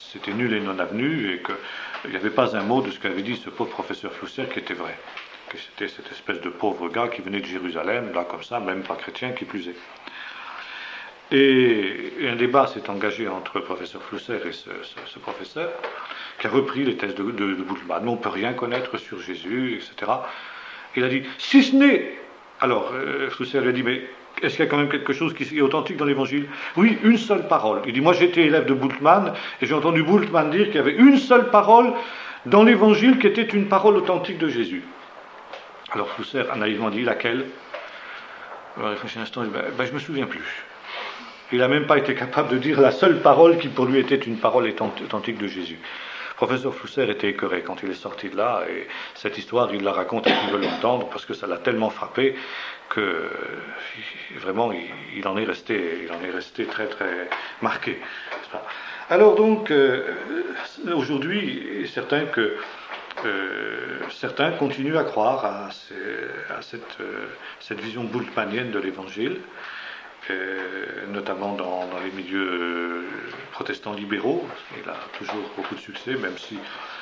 c'était nul et non avenu, et qu'il n'y avait pas un mot de ce qu'avait dit ce pauvre professeur Flusser qui était vrai. Que c'était cette espèce de pauvre gars qui venait de Jérusalem, là comme ça, même pas chrétien, qui plus est. Et un débat s'est engagé entre le professeur Flusser et ce professeur, qui a repris les thèses de Bultmann. On ne peut rien connaître sur Jésus, etc. Il a dit, si ce n'est... Alors, Flusser lui a dit, mais est-ce qu'il y a quand même quelque chose qui est authentique dans l'Évangile? Oui, une seule parole. Il dit, moi j'étais élève de Bultmann, et j'ai entendu Bultmann dire qu'il y avait une seule parole dans l'Évangile qui était une parole authentique de Jésus. Alors Flusser a naïvement dit, laquelle? Alors, il réfléchit un instant, il dit, je ne me souviens plus. Il n'a même pas été capable de dire la seule parole qui pour lui était une parole authentique de Jésus. Le professeur Flusser était écœuré quand il est sorti de là, et cette histoire, il la raconte et il veut l'entendre parce que ça l'a tellement frappé que vraiment il en est resté très très marqué. Alors donc, aujourd'hui, certains continuent à croire à cette vision bultmannienne de l'Évangile, notamment dans les milieux protestants libéraux. Il a toujours beaucoup de succès, même si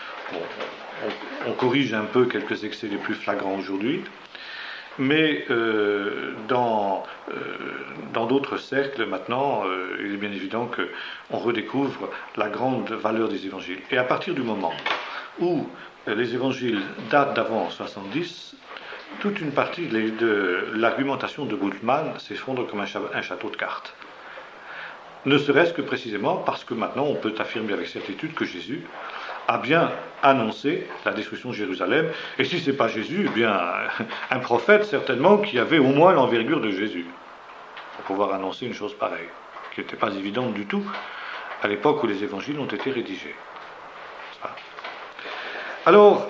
on corrige un peu quelques excès les plus flagrants aujourd'hui. Mais dans d'autres cercles, maintenant, il est bien évident qu'on redécouvre la grande valeur des évangiles. Et à partir du moment où les évangiles datent d'avant 70, toute une partie de l'argumentation de Bultmann s'effondre comme un château de cartes. Ne serait-ce que précisément parce que maintenant on peut affirmer avec certitude que Jésus a bien annoncé la destruction de Jérusalem, et si ce n'est pas Jésus, eh bien un prophète certainement qui avait au moins l'envergure de Jésus pour pouvoir annoncer une chose pareille, qui n'était pas évidente du tout à l'époque où les évangiles ont été rédigés. Alors,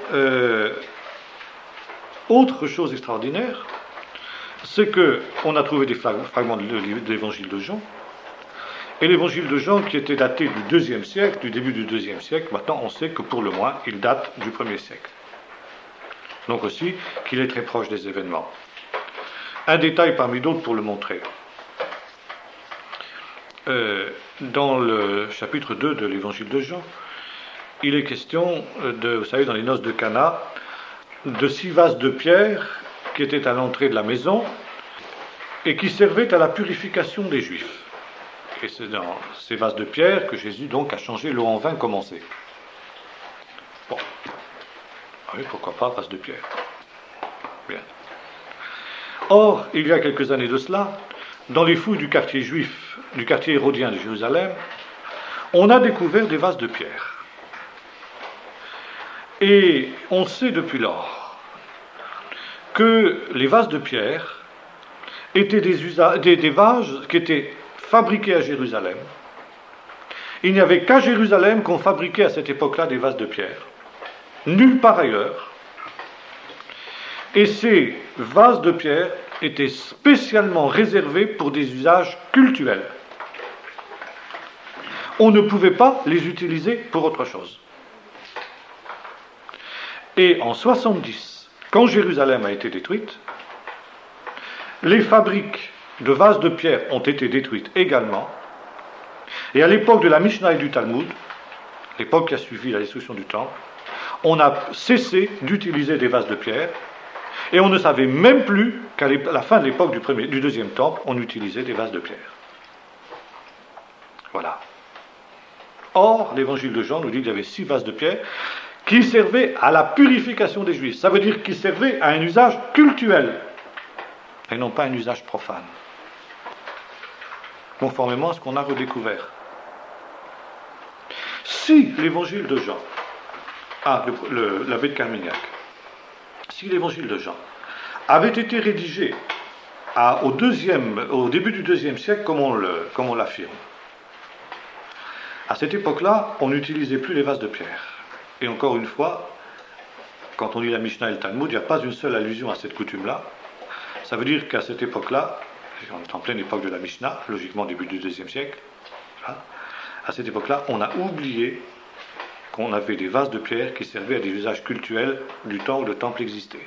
autre chose extraordinaire, c'est qu'on a trouvé des fragments de l'évangile de Jean, et l'évangile de Jean qui était daté du IIe siècle, du début du IIe siècle, maintenant on sait que pour le moins il date du 1er siècle. Donc aussi qu'il est très proche des événements. Un détail parmi d'autres pour le montrer. Dans le chapitre 2 de l'évangile de Jean, il est question vous savez, dans les noces de Cana, de 6 vases de pierre qui étaient à l'entrée de la maison et qui servaient à la purification des Juifs. Et c'est dans ces vases de pierre que Jésus donc a changé l'eau en vin comme on sait. Bon. Oui, pourquoi pas, vase de pierre. Bien. Or, il y a quelques années de cela, dans les fouilles du quartier juif, du quartier hérodien de Jérusalem, on a découvert des vases de pierre. Et on sait depuis lors que les vases de pierre étaient des vases qui étaient fabriqués à Jérusalem. Il n'y avait qu'à Jérusalem qu'on fabriquait à cette époque-là des vases de pierre. Nulle part ailleurs. Et ces vases de pierre étaient spécialement réservés pour des usages cultuels. On ne pouvait pas les utiliser pour autre chose. Et en 70, quand Jérusalem a été détruite, les fabriques de vases de pierre ont été détruites également. Et à l'époque de la Mishnah et du Talmud, l'époque qui a suivi la destruction du temple, on a cessé d'utiliser des vases de pierre, et on ne savait même plus qu'à la fin de l'époque du deuxième temple, on utilisait des vases de pierre. Voilà. Or, l'évangile de Jean nous dit qu'il y avait 6 vases de pierre qui servaient à la purification des Juifs. Ça veut dire qu'ils servaient à un usage cultuel, et non pas un usage profane, conformément à ce qu'on a redécouvert. Si l'évangile de Jean, l'abbé de Carmignac, si l'évangile de Jean avait été rédigé au début du IIe siècle, comme on l'affirme, à cette époque-là, on n'utilisait plus les vases de pierre. Et encore une fois, quand on lit la Mishnah et le Talmud, il n'y a pas une seule allusion à cette coutume-là. Ça veut dire qu'à cette époque-là, on est en pleine époque de la Mishnah, logiquement début du IIe siècle, à cette époque-là, on a oublié qu'on avait des vases de pierre qui servaient à des usages cultuels du temps où le temple existait.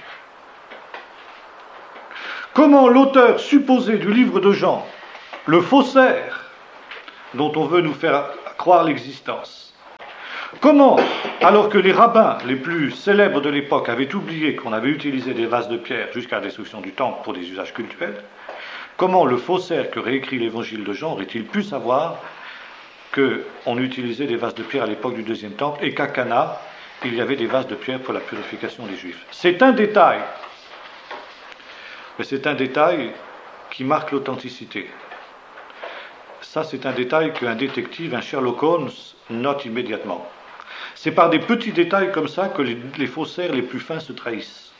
Comment l'auteur supposé du livre de Jean, le faussaire, dont on veut nous faire croire l'existence, Comment, alors que les rabbins les plus célèbres de l'époque avaient oublié qu'on avait utilisé des vases de pierre jusqu'à la destruction du temple pour des usages cultuels, comment le faussaire que réécrit l'évangile de Jean aurait-il pu savoir qu'on utilisait des vases de pierre à l'époque du deuxième temple et qu'à Cana, il y avait des vases de pierre pour la purification des Juifs? C'est un détail, mais c'est un détail qui marque l'authenticité. Ça, c'est un détail qu'un détective, un Sherlock Holmes, note immédiatement. C'est par des petits détails comme ça que les faussaires les plus fins se trahissent.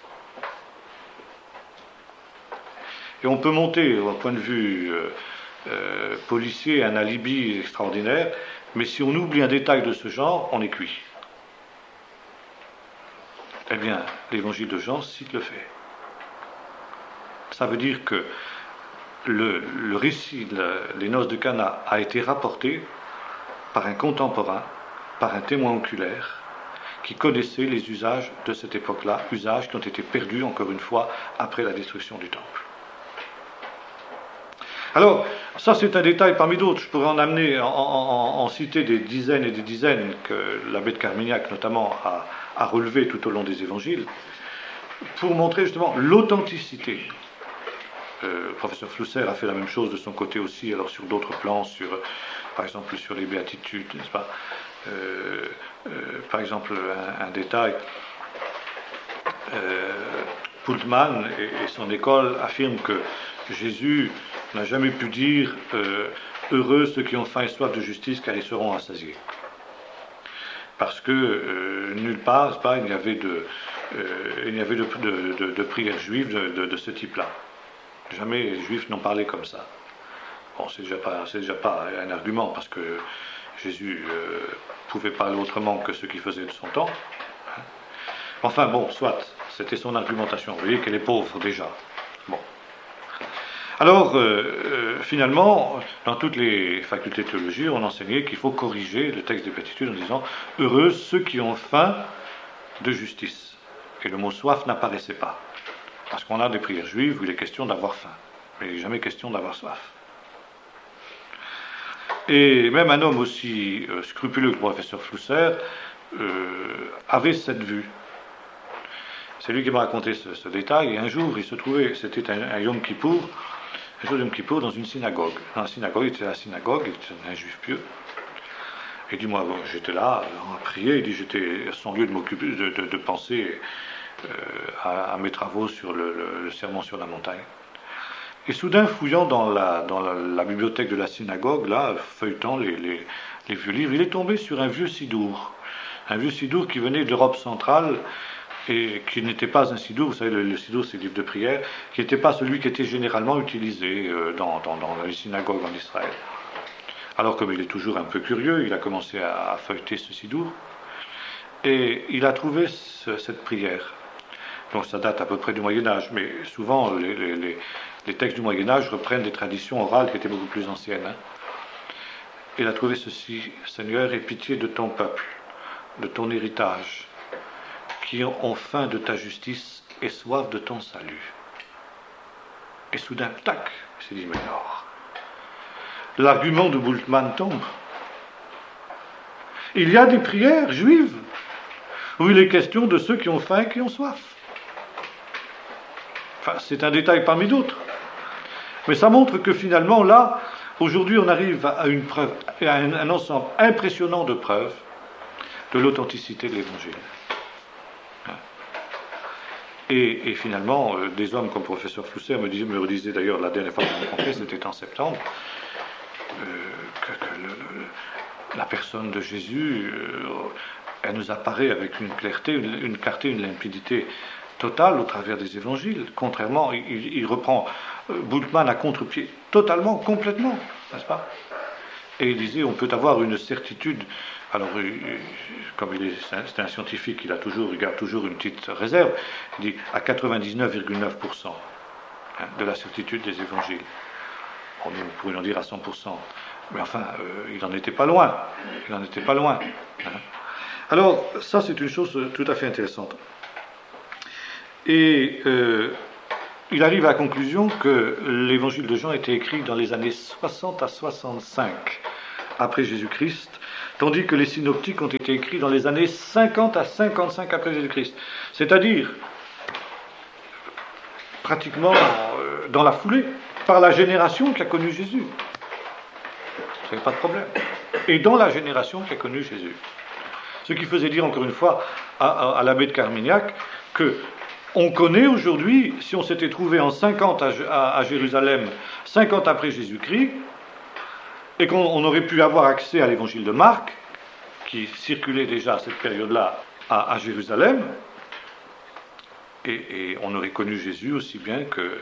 Et on peut monter, au point de vue policier, un alibi extraordinaire, mais si on oublie un détail de ce genre, on est cuit. Eh bien, l'évangile de Jean cite le fait. Ça veut dire que le récit des noces de Cana a été rapporté par un contemporain, par un témoin oculaire, qui connaissait les usages de cette époque-là, usages qui ont été perdus, encore une fois, après la destruction du temple. Alors, ça c'est un détail parmi d'autres. Je pourrais en amener, en citer des dizaines et des dizaines que l'abbé de Carmignac, notamment, a relevé tout au long des évangiles, pour montrer justement l'authenticité. Le professeur Flusser a fait la même chose de son côté aussi, alors sur d'autres plans, par exemple sur les béatitudes, n'est-ce pas? Par exemple, un détail, Pultman et son école affirment que Jésus n'a jamais pu dire heureux ceux qui ont faim et soif de justice, car ils seront rassasiés. Parce que nulle part, n'est-ce pas, il n'y avait de prière juive de ce type-là. Jamais les Juifs n'ont parlé comme ça. Bon, c'est déjà pas un argument, parce que Jésus pouvait parler autrement que ce qu'il faisait de son temps. Enfin bon, soit, c'était son argumentation. Vous voyez qu'elle est pauvre déjà. Bon. Alors, finalement, dans toutes les facultés de théologie, on enseignait qu'il faut corriger le texte des Béatitudes en disant « Heureux ceux qui ont faim de justice ». Et le mot « soif » n'apparaissait pas. Parce qu'on a des prières juives où il est question d'avoir faim, mais il n'est jamais question d'avoir soif. Et même un homme aussi scrupuleux que le professeur Flusser avait cette vue. C'est lui qui m'a raconté ce détail, et un jour, il se trouvait, c'était un Yom Kippour, un jour de Yom Kippour dans une synagogue. Dans la synagogue, il était à la synagogue, il était un juif pieux. Et dit, moi, bon, j'étais là, à prier, il dit, j'étais à son lieu de m'occuper, de penser à mes travaux sur le sermon sur la montagne. Et soudain, fouillant dans la bibliothèque de la synagogue, là, feuilletant les vieux livres, il est tombé sur un vieux sidour qui venait d'Europe centrale, et qui n'était pas un sidour, vous savez, le sidour c'est le livre de prière, qui n'était pas celui qui était généralement utilisé dans les synagogues en Israël. Alors, comme il est toujours un peu curieux, il a commencé à feuilleter ce sidour, et il a trouvé cette prière. Donc ça date à peu près du Moyen-Âge, mais souvent les textes du Moyen-Âge reprennent des traditions orales qui étaient beaucoup plus anciennes. Hein. Il a trouvé ceci: Seigneur, aie pitié de ton peuple, de ton héritage, qui ont faim de ta justice et soif de ton salut. Et soudain, tac, il s'est dit, mais alors, l'argument de Bultmann tombe. Il y a des prières juives où il est question de ceux qui ont faim et qui ont soif. Enfin, c'est un détail parmi d'autres. Mais ça montre que finalement, là, aujourd'hui, on arrive à une preuve, à un ensemble impressionnant de preuves de l'authenticité de l'Évangile. Et finalement, des hommes comme le professeur Flusser me disait d'ailleurs, la dernière fois que je l'ai rencontré, c'était en septembre, que la personne de Jésus, elle nous apparaît avec une clarté, une limpidité totale au travers des évangiles. Contrairement, il reprend Bultmann à contre-pied, totalement, complètement, n'est-ce pas? Et il disait, on peut avoir une certitude. Alors, comme c'est un scientifique, il garde toujours une petite réserve. Il dit à 99,9% de la certitude des évangiles. On pourrait en dire à 100%. Mais enfin, il n'en était pas loin. Il n'en était pas loin. Alors, ça, c'est une chose tout à fait intéressante. Et il arrive à la conclusion que l'évangile de Jean a été écrit dans les années 60 à 65 après Jésus-Christ, tandis que les synoptiques ont été écrits dans les années 50 à 55 après Jésus-Christ. C'est-à-dire, pratiquement dans la foulée, par la génération qui a connu Jésus. Ça n'est pas de problème. Et dans la génération qui a connu Jésus. Ce qui faisait dire, encore une fois, à l'abbé de Carmignac, que on connaît aujourd'hui, si on s'était trouvé en 50 à Jérusalem, 50 après Jésus-Christ, et qu'on aurait pu avoir accès à l'évangile de Marc, qui circulait déjà à cette période-là à Jérusalem, et on aurait connu Jésus aussi bien que...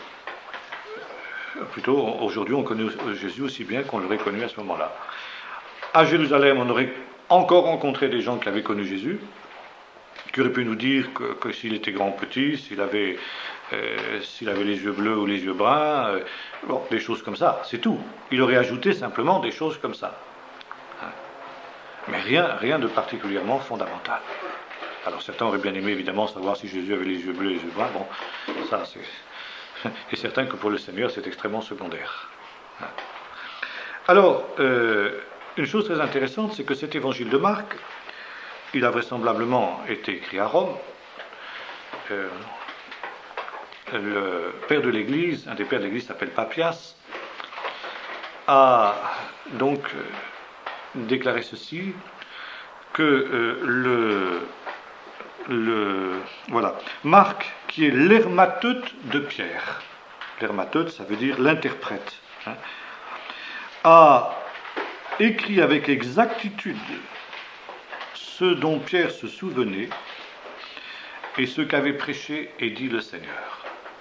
Plutôt, aujourd'hui, on connaît Jésus aussi bien qu'on l'aurait connu à ce moment-là. À Jérusalem, on aurait encore rencontré des gens qui avaient connu Jésus, qui auraient pu nous dire que s'il était grand ou petit, s'il avait les yeux bleus ou les yeux bruns, bon, des choses comme ça, c'est tout. Il aurait ajouté simplement des choses comme ça. Mais rien de particulièrement fondamental. Alors certains auraient bien aimé évidemment savoir si Jésus avait les yeux bleus et les yeux bruns. Bon, ça c'est... Et certain que pour le Seigneur c'est extrêmement secondaire. Alors, une chose très intéressante, c'est que cet évangile de Marc, il a vraisemblablement été écrit à Rome. Le père de l'Église, un des pères de l'Église s'appelle Papias, a donc déclaré ceci, que voilà, Marc, qui est l'hermateute de Pierre, l'hermateute, ça veut dire l'interprète, hein, a écrit avec exactitude ce dont Pierre se souvenait et ce qu'avait prêché et dit le Seigneur.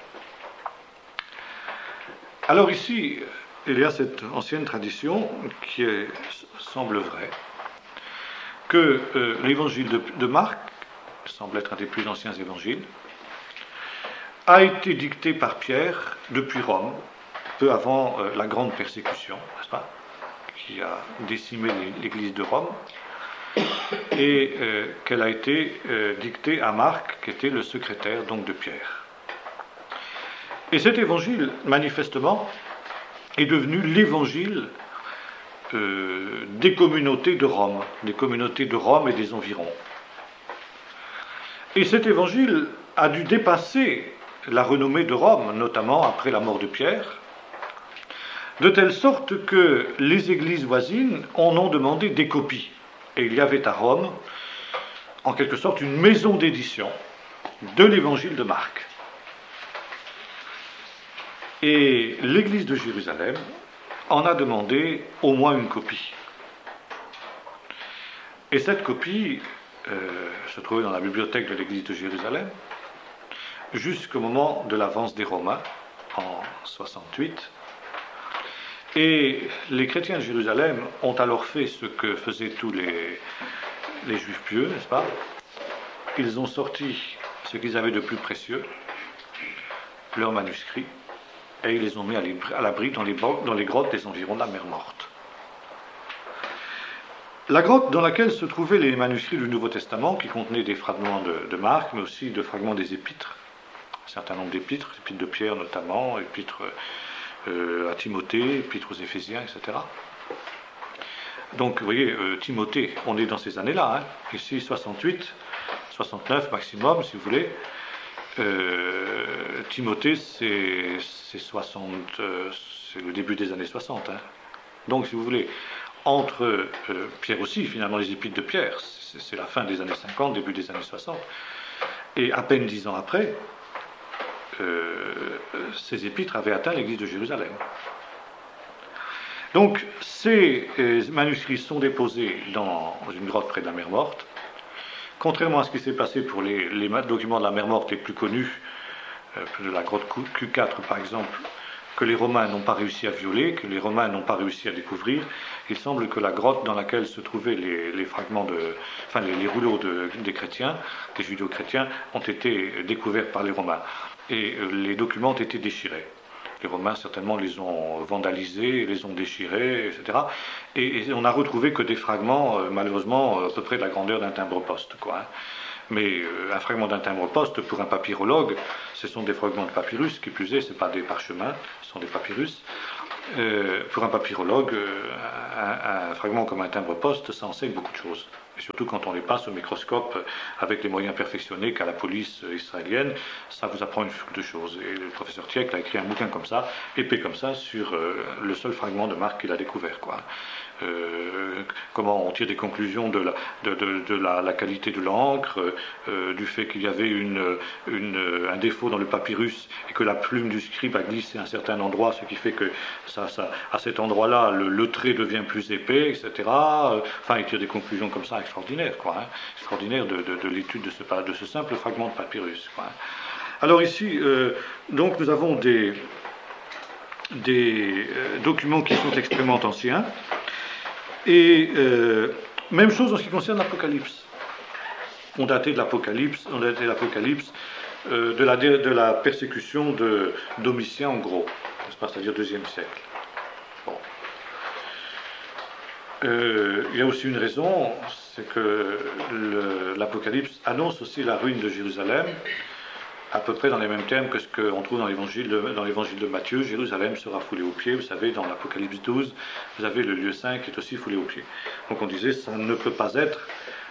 Alors ici, il y a cette ancienne tradition qui semble vraie, que l'évangile de Marc, qui semble être un des plus anciens évangiles, a été dicté par Pierre depuis Rome, peu avant la grande persécution, n'est-ce pas, qui a décimé l'église de Rome, et qu'elle a été dictée à Marc, qui était le secrétaire donc de Pierre. Et cet évangile, manifestement, est devenu l'évangile des communautés de Rome et des environs. Et cet évangile a dû dépasser la renommée de Rome, notamment après la mort de Pierre, de telle sorte que les églises voisines en ont demandé des copies. Et il y avait à Rome, en quelque sorte, une maison d'édition de l'évangile de Marc. Et l'église de Jérusalem en a demandé au moins une copie. Et cette copie se trouvait dans la bibliothèque de l'église de Jérusalem jusqu'au moment de l'avance des Romains en 68. Et les chrétiens de Jérusalem ont alors fait ce que faisaient tous les juifs pieux, n'est-ce pas? Ils ont sorti ce qu'ils avaient de plus précieux, leurs manuscrits, et ils les ont mis à l'abri dans les grottes des environs de la mer Morte. La grotte dans laquelle se trouvaient les manuscrits du Nouveau Testament, qui contenaient des fragments de Marc, mais aussi de fragments des épîtres, un certain nombre d'épîtres, l'épître de Pierre notamment, épîtres à Timothée, épîtres aux Éphésiens, etc. Donc, vous voyez, Timothée, on est dans ces années-là, hein, ici 68, 69 maximum, si vous voulez. Timothée, c'est le début des années 60. Hein. Donc, si vous voulez, entre Pierre aussi, finalement, les épîtres de Pierre, c'est la fin des années 50, début des années 60, et à peine 10 ans après, ces épîtres avaient atteint l'église de Jérusalem. Donc, ces manuscrits sont déposés dans une grotte près de la mer Morte. Contrairement à ce qui s'est passé pour les documents de la mer Morte les plus connus, de la grotte Q4 par exemple, que les Romains n'ont pas réussi à violer, que les Romains n'ont pas réussi à découvrir, il semble que la grotte dans laquelle se trouvaient les fragments les rouleaux des chrétiens, des judéo-chrétiens, ont été découverts par les Romains. Et les documents ont été déchirés. Les Romains, certainement, les ont vandalisés, les ont déchirés, etc. Et on n'a retrouvé que des fragments, malheureusement, à peu près de la grandeur d'un timbre-poste, quoi. Hein. Mais un fragment d'un timbre-poste, pour un papyrologue, ce sont des fragments de papyrus, qui plus est, ce n'est pas des parchemins, ce sont des papyrus. Pour un papyrologue, un fragment comme un timbre-poste, ça enseigne beaucoup de choses. Et surtout quand on les passe au microscope avec les moyens perfectionnés qu'a la police israélienne, ça vous apprend une foule de choses. Et le professeur Tieck a écrit un bouquin comme ça, épais comme ça, sur le seul fragment de marque qu'il a découvert, quoi. Comment on tire des conclusions de la qualité de l'encre, du fait qu'il y avait un défaut dans le papyrus et que la plume du scribe a glissé à un certain endroit, ce qui fait que à cet endroit-là, le trait devient plus épais, etc. Enfin, il tire des conclusions comme ça extraordinaires, quoi, hein, extraordinaires de l'étude de ce simple fragment de papyrus, quoi. Alors ici, donc nous avons des documents qui sont extrêmement anciens. Et même chose en ce qui concerne l'Apocalypse. On datait l'Apocalypse de la persécution de Domitien en gros, c'est-à-dire 2e siècle. Bon. Il y a aussi une raison, c'est que l'Apocalypse annonce aussi la ruine de Jérusalem, à peu près dans les mêmes termes que ce qu'on trouve dans l'évangile de Matthieu. Jérusalem sera foulée aux pieds. Vous savez, dans l'Apocalypse 12, vous avez le lieu saint qui est aussi foulé aux pieds. Donc on disait, ça ne peut pas être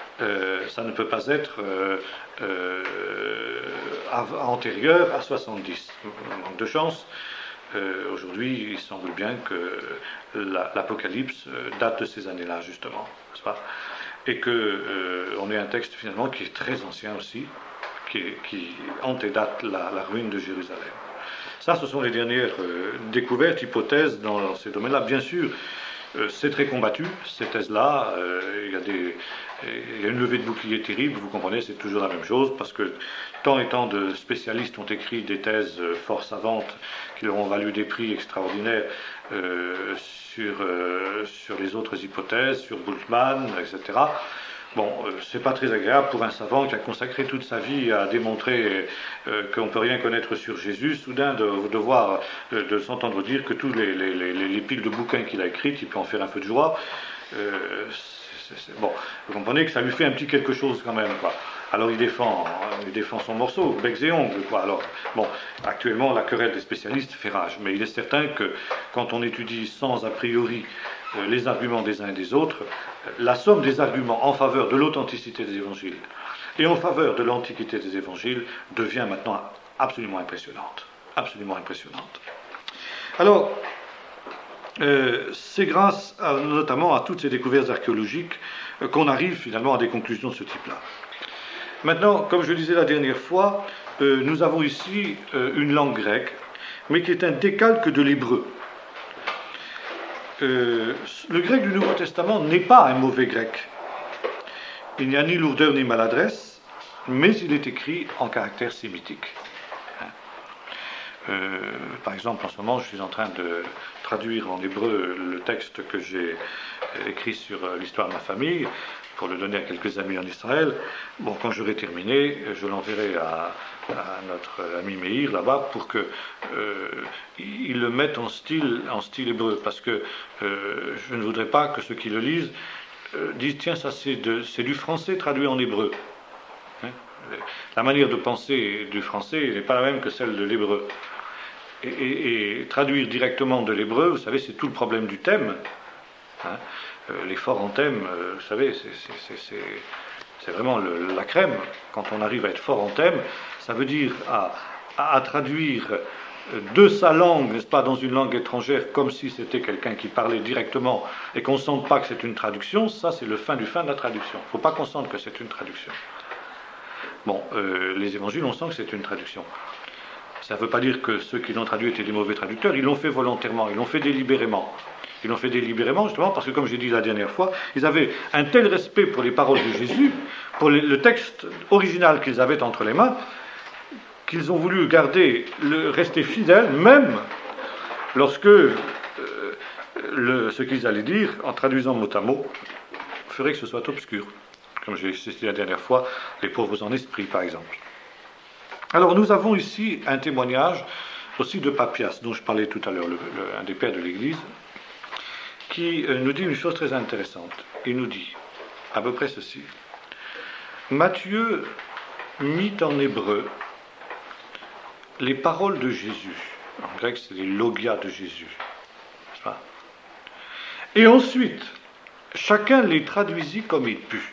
antérieur à 70. Manque de chance. Aujourd'hui, il semble bien que l'Apocalypse date de ces années-là, justement, n'est-ce pas ? Et qu'on ait un texte finalement qui est très ancien aussi, qui antedate la ruine de Jérusalem. Ça, ce sont les dernières découvertes, hypothèses dans ces domaines-là. Bien sûr, c'est très combattu, ces thèses-là. Il y a une levée de boucliers terrible, vous comprenez, c'est toujours la même chose, parce que tant et tant de spécialistes ont écrit des thèses fort savantes qui leur ont valu des prix extraordinaires sur les autres hypothèses, sur Bultmann, etc. Bon, c'est pas très agréable pour un savant qui a consacré toute sa vie à démontrer qu'on ne peut rien connaître sur Jésus, soudain de s'entendre dire que tous les piles de bouquins qu'il a écrites, il peut en faire un peu de joie. Bon, vous comprenez que ça lui fait un petit quelque chose quand même, quoi. Alors il défend son morceau, becs et ongles, quoi. Alors, bon, actuellement la querelle des spécialistes fait rage, mais il est certain que quand on étudie sans a priori les arguments des uns et des autres, la somme des arguments en faveur de l'authenticité des évangiles et en faveur de l'antiquité des évangiles devient maintenant absolument impressionnante. Absolument impressionnante. Alors, c'est grâce notamment à toutes ces découvertes archéologiques qu'on arrive finalement à des conclusions de ce type-là. Maintenant, comme je le disais la dernière fois, nous avons ici une langue grecque, mais qui est un décalque de l'hébreu. Le grec du Nouveau Testament n'est pas un mauvais grec. Il n'y a ni lourdeur ni maladresse, mais il est écrit en caractère sémitique. Par exemple, en ce moment, je suis en train de traduire en hébreu le texte que j'ai écrit sur l'histoire de ma famille, pour le donner à quelques amis en Israël. Bon, quand j'aurai terminé, je l'enverrai à notre ami Meir là-bas pour qu'il le mette en style hébreu, parce que je ne voudrais pas que ceux qui le lisent disent tiens, ça c'est du français traduit en hébreu. Hein, la manière de penser du français n'est pas la même que celle de l'hébreu. Et traduire directement de l'hébreu, vous savez, c'est tout le problème du thème. Hein. Les forts en thème, vous savez, c'est vraiment la crème. Quand on arrive à être fort en thème, ça veut dire à traduire de sa langue, n'est-ce pas, dans une langue étrangère, comme si c'était quelqu'un qui parlait directement et qu'on ne sente pas que c'est une traduction. Ça, c'est le fin du fin de la traduction. Il ne faut pas qu'on sente que c'est une traduction. Bon, les évangiles, on sent que c'est une traduction. Ça ne veut pas dire que ceux qui l'ont traduit étaient des mauvais traducteurs. Ils l'ont fait volontairement, ils l'ont fait délibérément. Ils l'ont fait délibérément, justement, parce que, comme j'ai dit la dernière fois, ils avaient un tel respect pour les paroles de Jésus, pour le texte original qu'ils avaient entre les mains, qu'ils ont voulu rester fidèles, même lorsque ce qu'ils allaient dire, en traduisant mot à mot, ferait que ce soit obscur. Comme j'ai cité la dernière fois, les pauvres en esprit, par exemple. Alors, nous avons ici un témoignage aussi de Papias, dont je parlais tout à l'heure, un des pères de l'Église, qui nous dit une chose très intéressante. Il nous dit à peu près ceci. Matthieu mit en hébreu les paroles de Jésus. En grec, c'est les logia de Jésus. pas? Et ensuite, chacun les traduisit comme il put.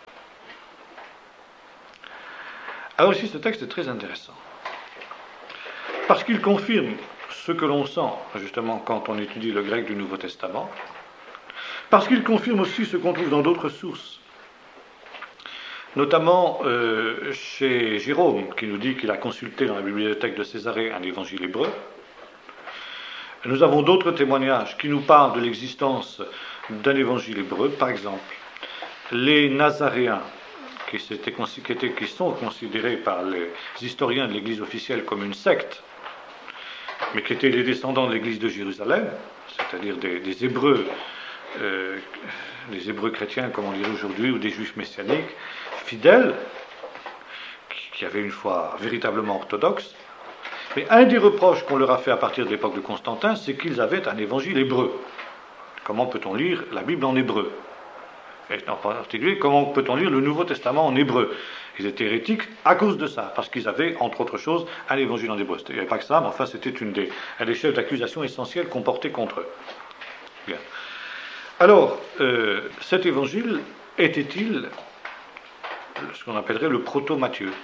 Alors ici, ce texte est très intéressant, parce qu'il confirme ce que l'on sent, justement, quand on étudie le grec du Nouveau Testament, parce qu'il confirme aussi ce qu'on trouve dans d'autres sources, notamment chez Jérôme, qui nous dit qu'il a consulté dans la bibliothèque de Césarée un évangile hébreu. Nous avons d'autres témoignages qui nous parlent de l'existence d'un évangile hébreu. Par exemple, les Nazaréens, qui sont considérés par les historiens de l'Église officielle comme une secte, mais qui étaient les descendants de l'Église de Jérusalem, c'est-à-dire des Hébreux, les Hébreux chrétiens, comme on dirait aujourd'hui, ou des Juifs messianiques, fidèles, qui avaient une foi véritablement orthodoxe. Mais un des reproches qu'on leur a fait à partir de l'époque de Constantin, c'est qu'ils avaient un évangile hébreu. Comment peut-on lire la Bible en hébreu? Et en particulier, comment peut-on lire le Nouveau Testament en hébreu? Ils étaient hérétiques à cause de ça, parce qu'ils avaient, entre autres choses, un évangile en hébreu. Il n'y avait pas que ça, mais enfin, c'était un des chefs d'accusation essentiels qu'on portait contre eux. Bien. Alors, cet évangile était-il ce qu'on appellerait le proto-Matthieu?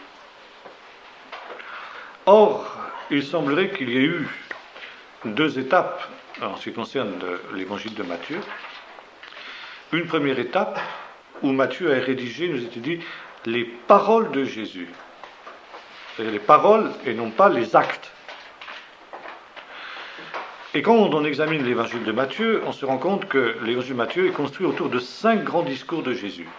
Or, il semblerait qu'il y ait eu deux étapes en ce qui concerne l'évangile de Matthieu. Une première étape où Matthieu a rédigé, nous était dit, les paroles de Jésus. C'est-à-dire les paroles et non pas les actes. Et quand on examine l'évangile de Matthieu, on se rend compte que l'évangile de Matthieu est construit autour de 5 grands discours de Jésus.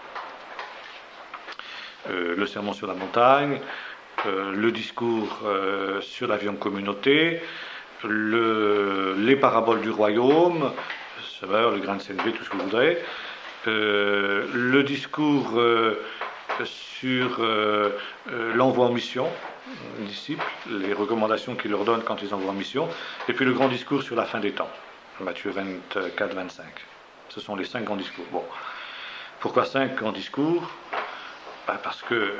Le sermon sur la montagne, le discours sur la vie en communauté, les paraboles du royaume, le grain de sénévé, tout ce que vous voudrez, le discours sur l'envoi en mission, les disciples, les recommandations qu'il leur donne quand ils envoient en mission, et puis le grand discours sur la fin des temps, Matthieu 24-25. Ce sont les 5 grands discours. Bon. Pourquoi 5 grands discours? Parce que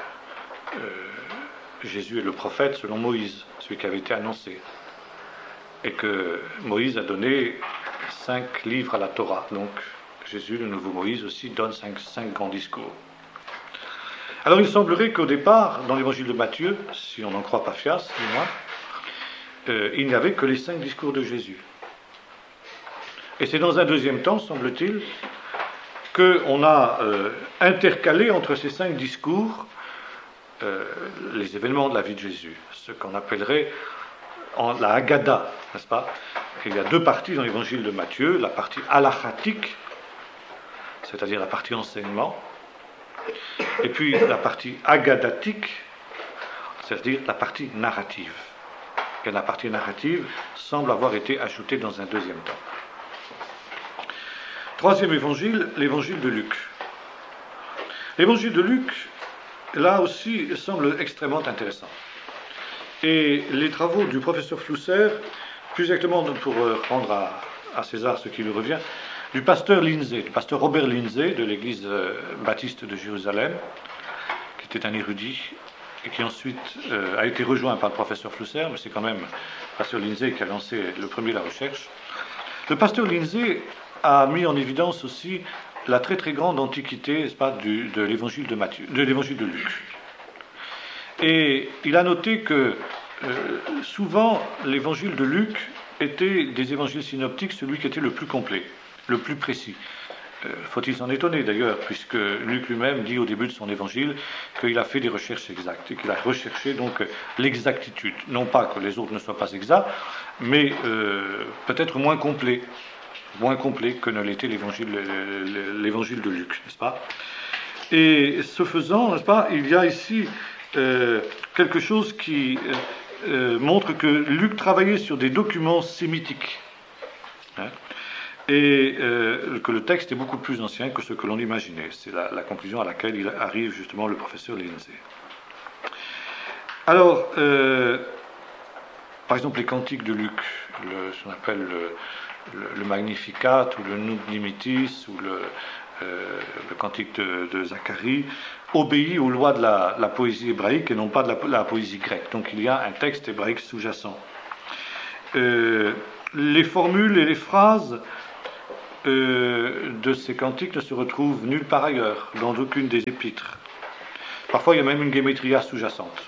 Jésus est le prophète selon Moïse, celui qui avait été annoncé, et que Moïse a donné 5 livres à la Torah. Donc Jésus, le nouveau Moïse aussi, donne 5 grands discours. Alors il semblerait qu'au départ, dans l'évangile de Matthieu, si on n'en croit pas Fias, du moins, il n'y avait que les 5 discours de Jésus. Et c'est dans un deuxième temps, semble-t-il, qu'on a intercalé entre ces 5 discours les événements de la vie de Jésus, ce qu'on appellerait la Haggadah, n'est-ce pas? Il y a 2 parties dans l'évangile de Matthieu, la partie halachatique, c'est-à-dire la partie enseignement, et puis la partie haggadatique, c'est-à-dire la partie narrative. Et la partie narrative semble avoir été ajoutée dans un deuxième temps. Troisième évangile, l'évangile de Luc. L'évangile de Luc, là aussi, semble extrêmement intéressant. Et les travaux du professeur Flusser, plus exactement pour rendre à César ce qui lui revient, du pasteur Lindsay, du pasteur Robert Lindsay de l'église baptiste de Jérusalem, qui était un érudit et qui ensuite a été rejoint par le professeur Flusser, mais c'est quand même le pasteur Lindsay qui a lancé le premier la recherche. Le pasteur Lindsay a mis en évidence aussi la très très grande antiquité, n'est-ce pas, de l'évangile de Matthieu, de l'évangile de Luc. Et il a noté que souvent l'évangile de Luc était des évangiles synoptiques celui qui était le plus complet, le plus précis. Faut-il s'en étonner d'ailleurs, puisque Luc lui-même dit au début de son évangile qu'il a fait des recherches exactes et qu'il a recherché donc l'exactitude. Non pas que les autres ne soient pas exacts, mais peut-être moins complet que ne l'était l'évangile de Luc, n'est-ce pas? Et ce faisant, n'est-ce pas, il y a ici quelque chose qui montre que Luc travaillait sur des documents sémitiques, hein, et que le texte est beaucoup plus ancien que ce que l'on imaginait. C'est la conclusion à laquelle il arrive justement le professeur Lindsay. Alors, par exemple, les cantiques de Luc, ce qu'on appelle le Magnificat ou le Nunc Dimittis ou le cantique de Zacharie, obéit aux lois de la poésie hébraïque et non pas de la poésie grecque. Donc il y a un texte hébraïque sous-jacent. les formules et les phrases de ces cantiques ne se retrouvent nulle part ailleurs, dans aucune des épîtres. Parfois, il y a même une guémétria sous-jacente.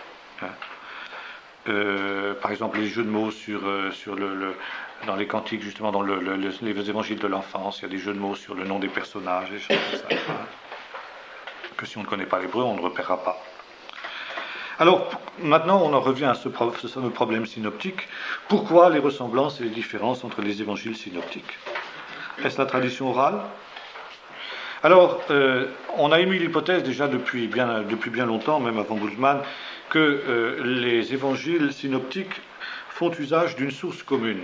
Par exemple, les jeux de mots dans les cantiques, justement, dans les évangiles de l'enfance, il y a des jeux de mots sur le nom des personnages, des choses comme ça, que si on ne connaît pas l'hébreu, on ne repérera pas. Alors, maintenant, on en revient à ce fameux problème synoptique. Pourquoi les ressemblances et les différences entre les évangiles synoptiques? Est-ce la tradition orale? Alors, on a émis l'hypothèse déjà depuis bien longtemps, même avant Bultmann, que les évangiles synoptiques font usage d'une source commune.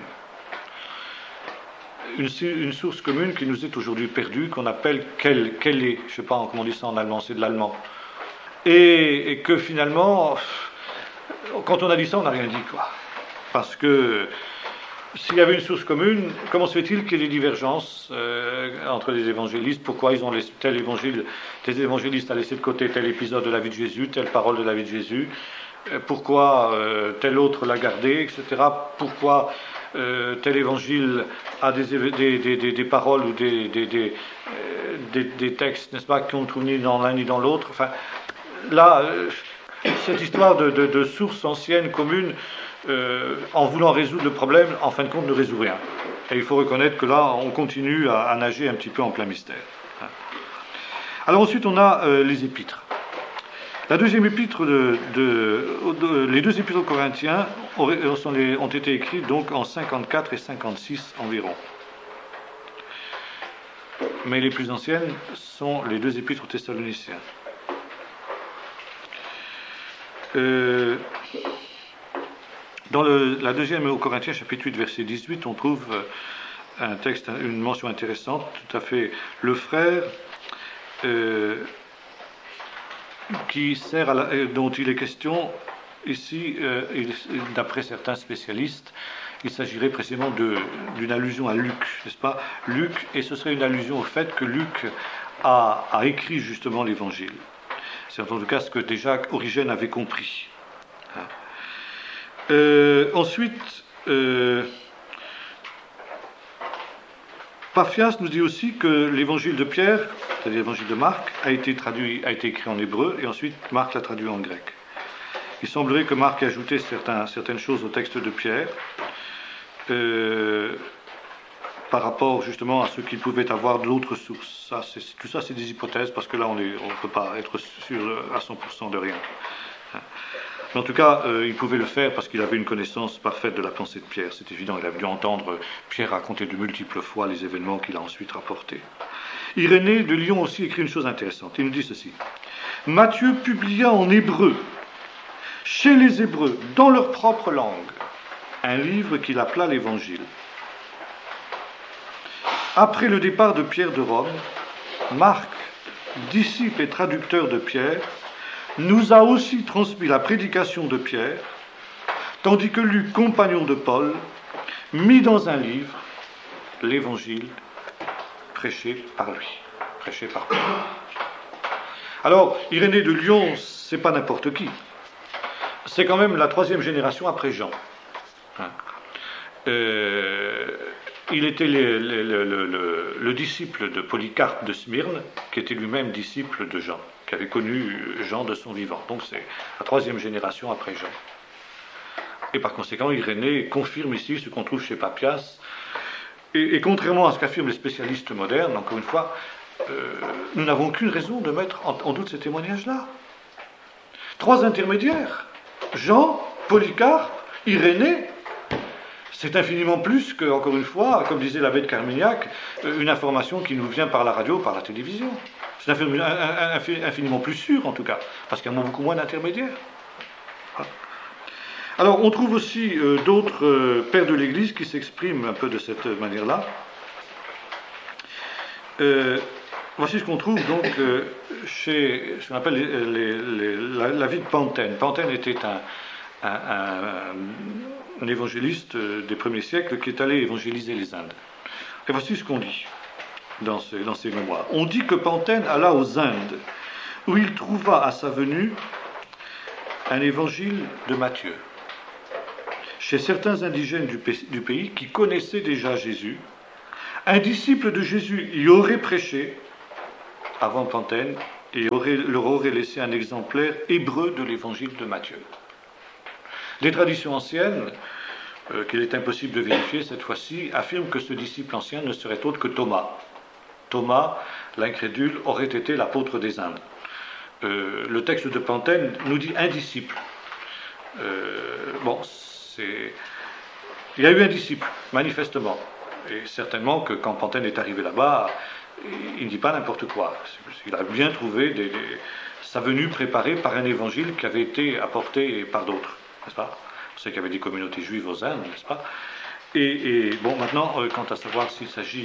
Une source commune qui nous est aujourd'hui perdue, qu'on appelle quelle est, je ne sais pas comment on dit ça en allemand, c'est de l'allemand. Et que finalement, quand on a dit ça, on n'a rien dit, quoi. Parce que s'il y avait une source commune, comment se fait-il qu'il y ait des divergences entre les évangélistes? Pourquoi ils ont tel évangéliste a laissé de côté tel épisode de la vie de Jésus, telle parole de la vie de Jésus? Pourquoi tel autre l'a gardé, etc. Pourquoi tel évangile a des paroles ou des textes, n'est-ce pas, qu'on ne trouve ni dans l'un ni dans l'autre? Enfin, là, cette histoire de sources anciennes, communes, en voulant résoudre le problème, en fin de compte, ne résout rien. Et il faut reconnaître que là, on continue à nager un petit peu en plein mystère. Alors ensuite, on a les épîtres. La deuxième épître les deux épîtres aux Corinthiens ont été écrits donc en 54 et 56 environ. Mais les plus anciennes sont les deux épîtres aux Thessaloniciens. Dans la deuxième aux Corinthiens, chapitre 8, verset 18, on trouve un texte, une mention intéressante, tout à fait. Le frère dont il est question ici, d'après certains spécialistes, il s'agirait précisément d'une allusion à Luc, n'est-ce pas? Luc, et ce serait une allusion au fait que Luc a écrit justement l'Évangile. C'est en tout cas ce que déjà Origène avait compris. Ensuite, Paphias nous dit aussi que l'évangile de Pierre, c'est-à-dire l'évangile de Marc, a été écrit en hébreu, et ensuite Marc l'a traduit en grec. Il semblerait que Marc ait ajouté certaines choses au texte de Pierre, par rapport justement à ce qu'il pouvait avoir de l'autre source. Tout ça, c'est des hypothèses, parce que là, on ne peut pas être sûr à 100% de rien. Mais en tout cas, il pouvait le faire parce qu'il avait une connaissance parfaite de la pensée de Pierre. C'est évident, il avait dû entendre Pierre raconter de multiples fois les événements qu'il a ensuite rapportés. Irénée de Lyon aussi écrit une chose intéressante. Il nous dit ceci. Matthieu publia en hébreu, chez les Hébreux, dans leur propre langue, un livre qu'il appela l'Évangile. Après le départ de Pierre de Rome, Marc, disciple et traducteur de Pierre, nous a aussi transmis la prédication de Pierre, tandis que Luc, compagnon de Paul, mit dans un livre l'Évangile prêché par lui, prêché par Paul. Alors, Irénée de Lyon, c'est pas n'importe qui. C'est quand même la 3e génération après Jean. Il était le disciple de Polycarpe de Smyrne, qui était lui-même disciple de Jean, qui avait connu Jean de son vivant. Donc c'est la 3e génération après Jean. Et par conséquent, Irénée confirme ici ce qu'on trouve chez Papias. Et contrairement à ce qu'affirment les spécialistes modernes, encore une fois, nous n'avons aucune raison de mettre en doute ces témoignages-là. 3 intermédiaires, Jean, Polycarpe, Irénée, c'est infiniment plus que, encore une fois, comme disait l'abbé de Carmignac, une information qui nous vient par la radio, par la télévision. C'est infiniment plus sûr, en tout cas, parce qu'il y a beaucoup moins d'intermédiaires. Alors, on trouve aussi d'autres pères de l'Église qui s'expriment un peu de cette manière-là. Voici ce qu'on trouve donc chez ce qu'on appelle la vie de Pantène. Pantène était un évangéliste des premiers siècles qui est allé évangéliser les Indes. Et voici ce qu'on dit dans ses mémoires. On dit que Pantène alla aux Indes, où il trouva à sa venue un évangile de Matthieu. chez certains indigènes du pays qui connaissaient déjà Jésus. Un disciple de Jésus y aurait prêché avant Pantène et leur aurait laissé un exemplaire hébreu de l'évangile de Matthieu. Des traditions anciennes, qu'il est impossible de vérifier cette fois-ci, affirment que ce disciple ancien ne serait autre que Thomas. Thomas, l'incrédule, aurait été l'apôtre des Indes. Le texte de Pantène nous dit un disciple. Il y a eu un disciple, manifestement. Et certainement que quand Pantène est arrivé là-bas, il ne dit pas n'importe quoi. Il a bien trouvé sa venue préparée par un évangile qui avait été apporté par d'autres, n'est-ce pas? On sait qu'il y avait des communautés juives aux Indes, n'est-ce pas? Et bon, maintenant, quant à savoir s'il s'agit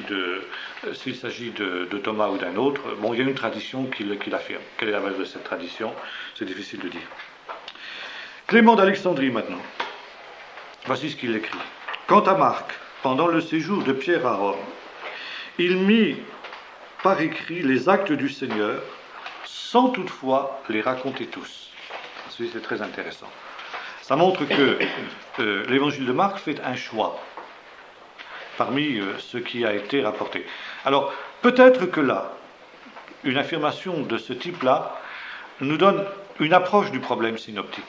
de Thomas ou d'un autre, bon, il y a une tradition qui l'affirme. Quelle est la base de cette tradition? C'est difficile de dire. Clément d'Alexandrie, maintenant. Voici ce qu'il écrit. Quant à Marc, pendant le séjour de Pierre à Rome, il mit par écrit les actes du Seigneur, sans toutefois les raconter tous. Ceci, c'est très intéressant. Ça montre que l'évangile de Marc fait un choix parmi ce qui a été rapporté. Alors, peut-être que là, une affirmation de ce type-là nous donne une approche du problème synoptique.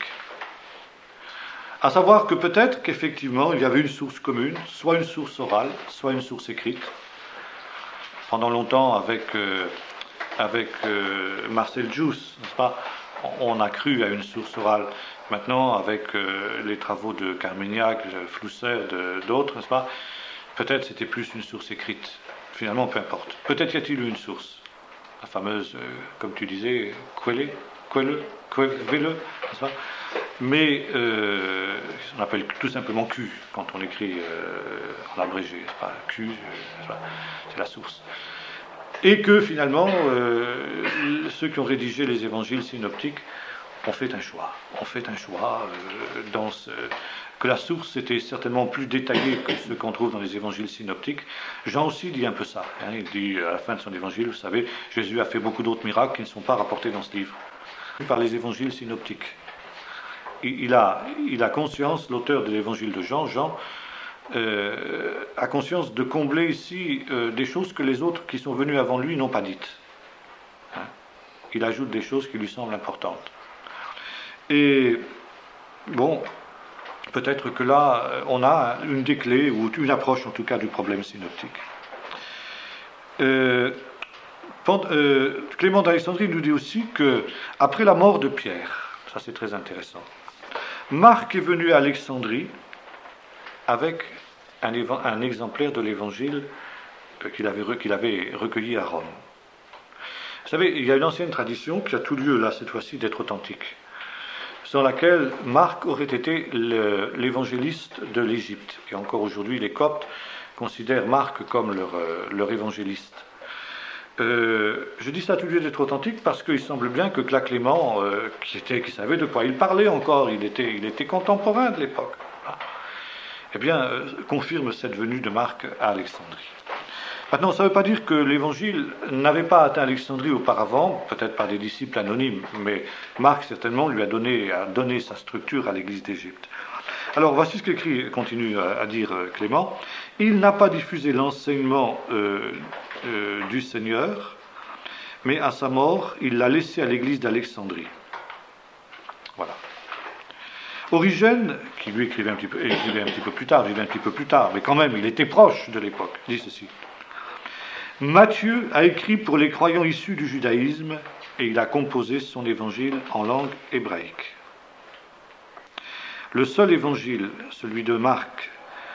À savoir que peut-être qu'effectivement, il y avait une source commune, soit une source orale, soit une source écrite. Pendant longtemps, avec Marcel Jousse, n'est-ce pas, on a cru à une source orale. Maintenant, avec les travaux de Carmignac, de Flousser, d'autres, n'est-ce pas, peut-être c'était plus une source écrite. Finalement, peu importe. Peut-être y a-t-il eu une source. La fameuse, comme tu disais, Quelle, n'est-ce pas? Mais on appelle tout simplement Q quand on écrit en abrégé, n'est-ce pas? Q, c'est la source. Et que finalement, ceux qui ont rédigé les évangiles synoptiques ont fait un choix. Que la source était certainement plus détaillée que ce qu'on trouve dans les évangiles synoptiques. Jean aussi dit un peu ça. Il dit à la fin de son évangile, vous savez, Jésus a fait beaucoup d'autres miracles qui ne sont pas rapportés dans ce livre. Par les évangiles synoptiques. Il a conscience, l'auteur de l'évangile de Jean, a conscience de combler ici des choses que les autres qui sont venus avant lui n'ont pas dites. Il ajoute des choses qui lui semblent importantes. Et bon, peut-être que là, on a une des clés, ou une approche en tout cas du problème synoptique. Clément d'Alexandrie nous dit aussi que après la mort de Pierre, ça c'est très intéressant, Marc est venu à Alexandrie avec un exemplaire de l'évangile qu'il avait recueilli à Rome. Vous savez, il y a une ancienne tradition qui a tout lieu là cette fois-ci d'être authentique, dans laquelle Marc aurait été l'évangéliste de l'Égypte. Et encore aujourd'hui, les Coptes considèrent Marc comme leur évangéliste. Je dis ça tout lieu d'être authentique parce qu'il semble bien que Clément, qui savait de quoi il parlait encore, il était contemporain de l'époque, confirme cette venue de Marc à Alexandrie. Maintenant, ça ne veut pas dire que l'évangile n'avait pas atteint Alexandrie auparavant, peut-être par des disciples anonymes, mais Marc certainement lui a donné sa structure à l'église d'Égypte. Alors, voici ce continue à dire Clément. Il n'a pas diffusé l'enseignement du Seigneur, mais à sa mort, il l'a laissé à l'église d'Alexandrie. Voilà. Origène, qui lui vivait un petit peu plus tard, mais quand même, il était proche de l'époque, dit ceci. Matthieu a écrit pour les croyants issus du judaïsme et il a composé son évangile en langue hébraïque. Le seul évangile, celui de Marc,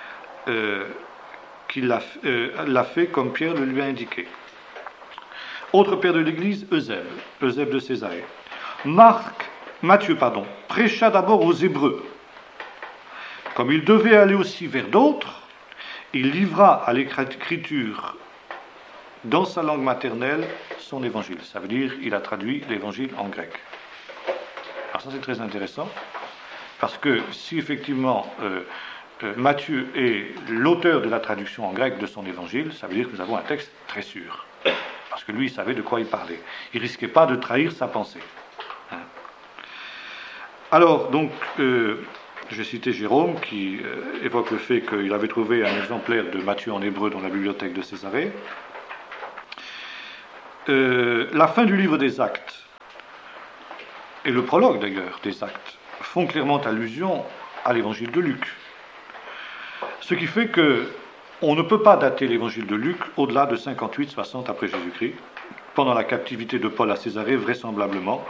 qu'il l'a fait comme Pierre le lui a indiqué. Autre père de l'Église, Eusèbe de Césarée. Matthieu, prêcha d'abord aux Hébreux. Comme il devait aller aussi vers d'autres, il livra à l'écriture dans sa langue maternelle son évangile. Ça veut dire il a traduit l'évangile en grec. Alors ça c'est très intéressant, parce que si effectivement Matthieu est l'auteur de la traduction en grec de son évangile, ça veut dire que nous avons un texte très sûr. Parce que lui, il savait de quoi il parlait. Il ne risquait pas de trahir sa pensée. Alors, donc, J'ai cité Jérôme qui évoque le fait qu'il avait trouvé un exemplaire de Matthieu en hébreu dans la bibliothèque de Césarée. La fin du livre des Actes, et le prologue d'ailleurs des Actes, font clairement allusion à l'évangile de Luc. Ce qui fait qu'on ne peut pas dater l'évangile de Luc au-delà de 58-60 après Jésus-Christ, pendant la captivité de Paul à Césarée vraisemblablement,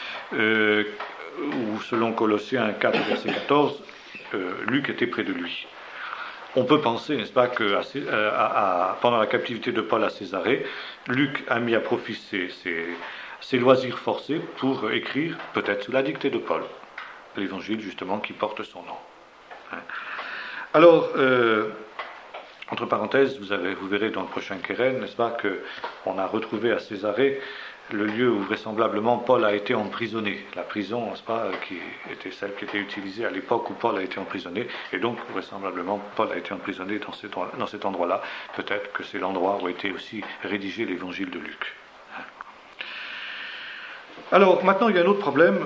où selon Colossiens 4, verset 14, Luc était près de lui. On peut penser, n'est-ce pas, que pendant la captivité de Paul à Césarée, Luc a mis à profit ses loisirs forcés pour écrire, peut-être sous la dictée de Paul, l'évangile justement qui porte son nom. Alors, entre parenthèses, vous verrez dans le prochain Keren, n'est-ce pas, qu'on a retrouvé à Césarée le lieu où vraisemblablement Paul a été emprisonné. La prison, n'est-ce pas, qui était celle qui était utilisée à l'époque où Paul a été emprisonné, et donc vraisemblablement Paul a été emprisonné dans cet endroit-là. Peut-être que c'est l'endroit où a été aussi rédigé l'évangile de Luc. Alors, maintenant, il y a un autre problème.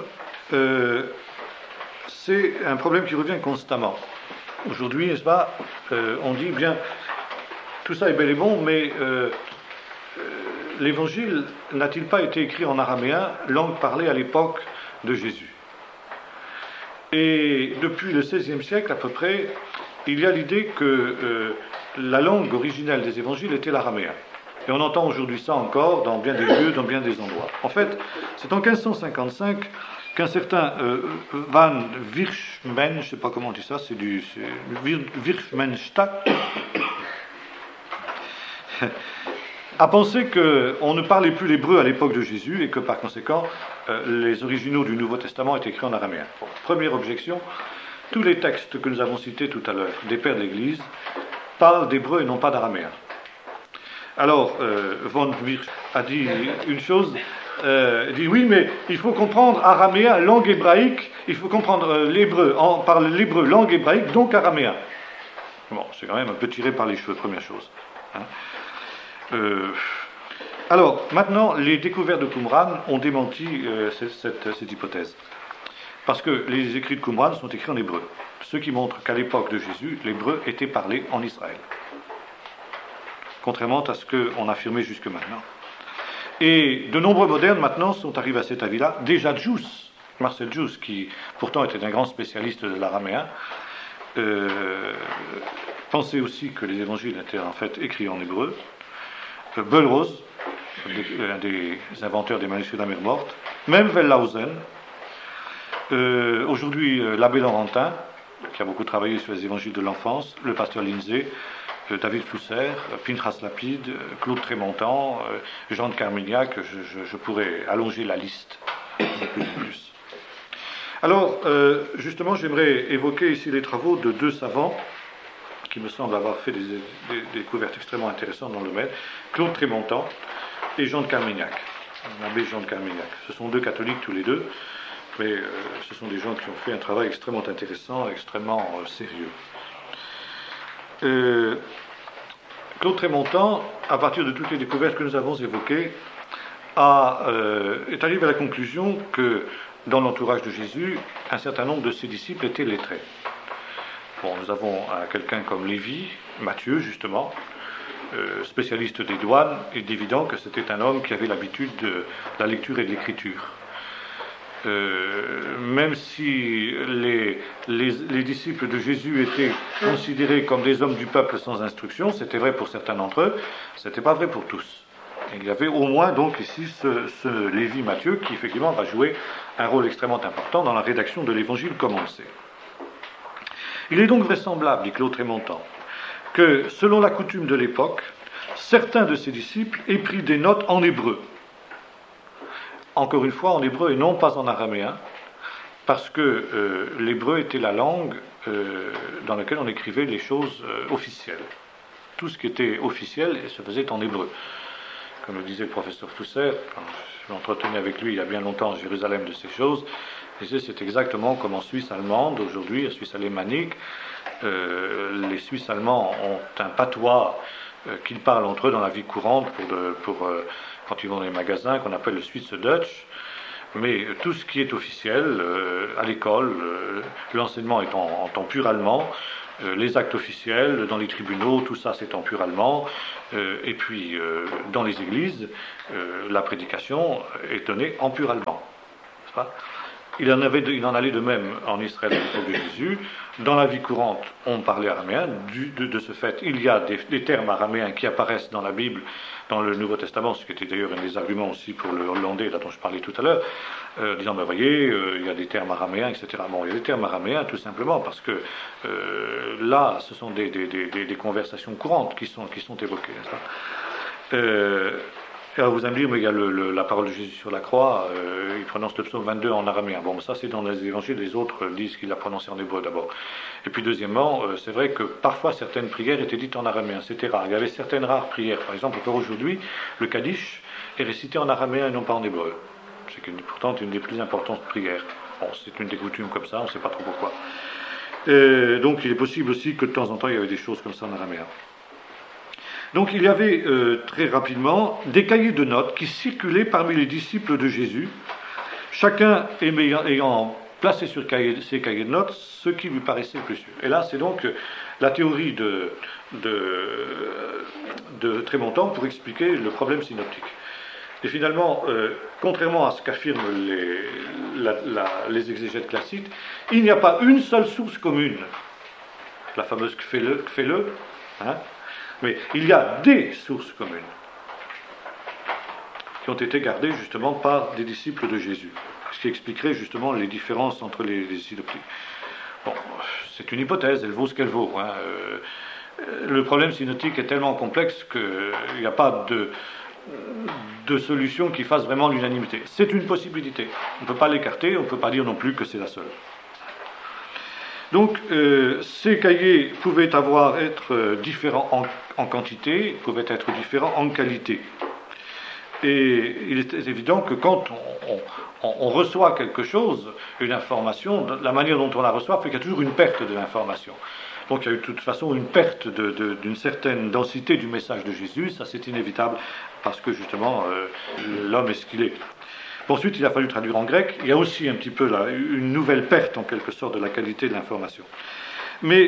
C'est un problème qui revient constamment. Aujourd'hui, n'est-ce pas, on dit, bien, tout ça est bel et bon, mais l'évangile n'a-t-il pas été écrit en araméen, langue parlée à l'époque de Jésus? Et depuis le XVIe siècle à peu près, il y a l'idée que la langue originelle des évangiles était l'araméen. Et on entend aujourd'hui ça encore dans bien des lieux, dans bien des endroits. En fait, c'est en 1555 qu'un certain Van Wirchmen, je ne sais pas comment on dit ça, c'est Wirchmenstadt, a pensé qu'on ne parlait plus l'hébreu à l'époque de Jésus et que par conséquent, les originaux du Nouveau Testament étaient écrits en araméen. Bon, première objection, tous les textes que nous avons cités tout à l'heure, des pères de l'Église, parlent d'hébreu et non pas d'araméen. Alors, Von Wirch a dit une chose, il dit oui, mais il faut comprendre araméen, langue hébraïque, il faut comprendre l'hébreu, on parle l'hébreu, langue hébraïque, donc araméen. Bon, c'est quand même un peu tiré par les cheveux, première chose. Alors, maintenant, les découvertes de Qumran ont démenti cette hypothèse. Parce que les écrits de Qumran sont écrits en hébreu. Ce qui montre qu'à l'époque de Jésus, l'hébreu était parlé en Israël. Contrairement à ce qu'on affirmait jusque maintenant. Et de nombreux modernes maintenant sont arrivés à cet avis-là. Déjà Djous, Marcel Djous, qui pourtant était un grand spécialiste de l'araméen, pensait aussi que les évangiles étaient en fait écrits en hébreu. Bellrose, un des inventeurs des manuscrits de la mer morte, même Wellhausen, aujourd'hui l'abbé Laurentin, qui a beaucoup travaillé sur les évangiles de l'enfance, le pasteur Lindsay, David Flusser, Pinchas Lapide, Claude Trémontant, Jean de Carmignac, je pourrais allonger la liste de plus en plus. Alors, justement, j'aimerais évoquer ici les travaux de deux savants qui me semblent avoir fait des découvertes extrêmement intéressantes dans le domaine, Claude Trémontant et Jean de Carmignac, l'abbé Jean de Carmignac. Ce sont deux catholiques tous les deux, mais ce sont des gens qui ont fait un travail extrêmement intéressant, extrêmement sérieux. Claude Trémontant, à partir de toutes les découvertes que nous avons évoquées, est arrivé à la conclusion que dans l'entourage de Jésus, un certain nombre de ses disciples étaient lettrés. Bon, nous avons quelqu'un comme Lévi, Matthieu justement, spécialiste des douanes. Il est évident que c'était un homme qui avait l'habitude de la lecture et de l'écriture. Même si les disciples de Jésus étaient considérés comme des hommes du peuple sans instruction, c'était vrai pour certains d'entre eux, c'était pas vrai pour tous. Il y avait au moins donc ici ce Lévi Matthieu qui effectivement va jouer un rôle extrêmement important dans la rédaction de l'évangile comme on le sait. Il est donc vraisemblable, dit Claude Trémontant, que selon la coutume de l'époque, certains de ses disciples aient pris des notes en hébreu. Encore une fois en hébreu et non pas en araméen, parce que l'hébreu était la langue dans laquelle on écrivait les choses officielles. Tout ce qui était officiel se faisait en hébreu. Comme le disait le professeur Flusser, quand je m'entretenais avec lui il y a bien longtemps à Jérusalem de ces choses, il disait c'est exactement comme en Suisse allemande aujourd'hui, en Suisse alémanique, les Suisses allemands ont un patois qu'ils parlent entre eux dans la vie courante pour quand ils vont dans les magasins, qu'on appelle le Swiss Dutch. Mais tout ce qui est officiel, à l'école, l'enseignement est en pur allemand, les actes officiels dans les tribunaux, tout ça c'est en pur allemand, et puis dans les églises, la prédication est donnée en pur allemand. N'est-ce pas ? Il en allait de même en Israël à l'époque de Jésus. Dans la vie courante, on parlait araméen. De ce fait, il y a des termes araméens qui apparaissent dans la Bible, dans le Nouveau Testament, ce qui était d'ailleurs un des arguments aussi pour le hollandais, là dont je parlais tout à l'heure, disant, ben voyez, il y a des termes araméens, etc. Bon, il y a des termes araméens tout simplement parce que là, ce sont des conversations courantes qui sont évoquées. N'est-ce pas alors vous allez me dire, mais il y a la parole de Jésus sur la croix, il prononce le psaume 22 en araméen. Bon, ça c'est dans les évangiles, les autres disent qu'il l'a prononcé en hébreu d'abord. Et puis deuxièmement, c'est vrai que parfois certaines prières étaient dites en araméen, c'était rare. Il y avait certaines rares prières, par exemple encore aujourd'hui, le Kaddish est récité en araméen et non pas en hébreu. C'est pourtant une des plus importantes prières. Bon, c'est une des coutumes comme ça, on ne sait pas trop pourquoi. Donc il est possible aussi que de temps en temps il y avait des choses comme ça en araméen. Donc il y avait très rapidement des cahiers de notes qui circulaient parmi les disciples de Jésus, chacun ayant placé sur ces cahiers de notes ce qui lui paraissait le plus sûr. Et là c'est donc la théorie de Trémontant pour expliquer le problème synoptique. Et finalement, contrairement à ce qu'affirment les exégètes classiques, il n'y a pas une seule source commune, la fameuse Kfele, hein, mais il y a des sources communes qui ont été gardées justement par des disciples de Jésus, ce qui expliquerait justement les différences entre les synoptiques. Bon, c'est une hypothèse, elle vaut ce qu'elle vaut. Hein. Le problème synoptique est tellement complexe qu'il n'y a pas de solution qui fasse vraiment l'unanimité. C'est une possibilité. On ne peut pas l'écarter, on ne peut pas dire non plus que c'est la seule. Donc, ces cahiers pouvaient être différents en quantité, pouvaient être différents en qualité. Et il est évident que quand on reçoit quelque chose, une information, la manière dont on la reçoit fait qu'il y a toujours une perte de l'information. Donc il y a eu de toute façon une perte d'une certaine densité du message de Jésus, ça c'est inévitable, parce que justement l'homme est ce qu'il est. Ensuite, il a fallu traduire en grec. Il y a aussi un petit peu là, une nouvelle perte, en quelque sorte, de la qualité de l'information. Mais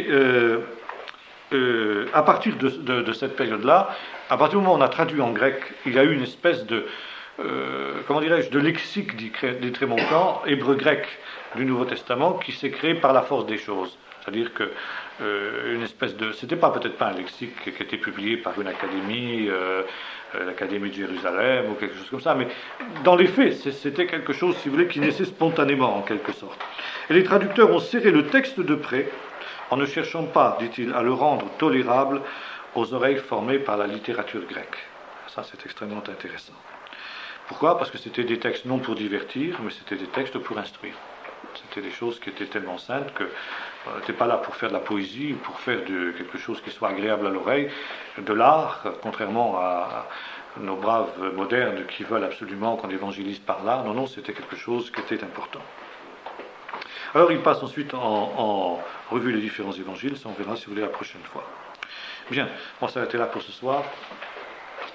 à partir de cette période-là, à partir du moment où on a traduit en grec, il y a eu une espèce de lexique dit Trémontant, hébreu-grec du Nouveau Testament, qui s'est créé par la force des choses. C'est-à-dire que une espèce de... C'était peut-être pas un lexique qui était publié par une académie, l'Académie de Jérusalem ou quelque chose comme ça, mais dans les faits, c'était quelque chose, si vous voulez, qui naissait spontanément en quelque sorte. Et les traducteurs ont serré le texte de près, en ne cherchant pas, dit-il, à le rendre tolérable aux oreilles formées par la littérature grecque. Ça, c'est extrêmement intéressant. Pourquoi ? Parce que c'était des textes non pour divertir, mais c'était des textes pour instruire. C'était des choses qui étaient tellement saintes que on n'était pas là pour faire de la poésie, pour faire quelque chose qui soit agréable à l'oreille, de l'art, contrairement à nos braves modernes qui veulent absolument qu'on évangélise par l'art. Non, c'était quelque chose qui était important. Alors il passe ensuite en revue les différents évangiles, ça on verra si vous voulez la prochaine fois. Bien, on va s'arrêter là pour ce soir.